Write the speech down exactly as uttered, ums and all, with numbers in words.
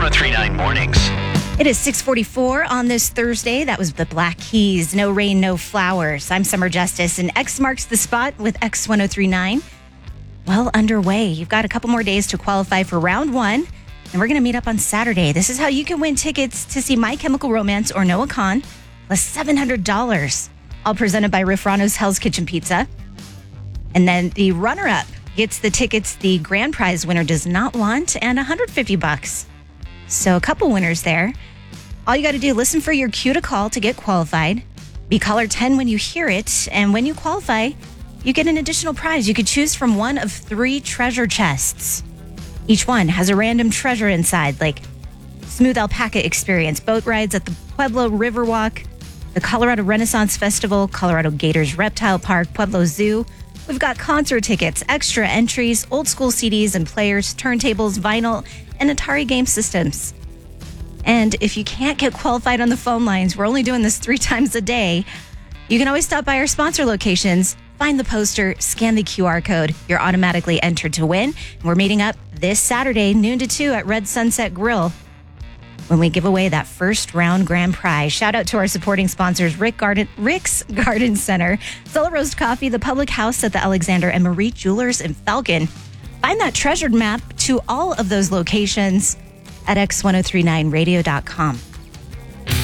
one oh three point nine Mornings. It is six forty-four on this Thursday. That was the Black Keys. No rain, no flowers. I'm Summer Justice, and X marks the spot with X one oh three point nine. Well underway. You've got a couple more days to qualify for round one, and we're going to meet up on Saturday. This is how you can win tickets to see My Chemical Romance or Noah Kahan, plus seven hundred dollars. All presented by Rifrano's Hell's Kitchen Pizza. And then the runner-up gets the tickets the grand prize winner does not want, and one hundred fifty bucks. So a couple winners there. All you got to do, listen for your cue to call to get qualified. Be caller ten when you hear it. And when you qualify, you get an additional prize. You could choose from one of three treasure chests. Each one has a random treasure inside, like Smooth Alpaca Experience, boat rides at the Pueblo Riverwalk, the Colorado Renaissance Festival, Colorado Gators Reptile Park, Pueblo Zoo. We've got concert tickets, extra entries, old school C Ds and players, turntables, vinyl, and Atari game systems. And if you can't get qualified on the phone lines, we're only doing this three times a day. You can always stop by our sponsor locations, find the poster, scan the Q R code. You're automatically entered to win. We're meeting up this Saturday, noon to two at Red Sunset Grill, when we give away that first round grand prize. Shout out to our supporting sponsors, Rick Garden, Rick's Garden Center, Solar Roast Coffee, the Public House at the Alexander, and Marie Jewelers in Falcon. Find that treasured map to all of those locations at x ten thirty-nine radio dot com.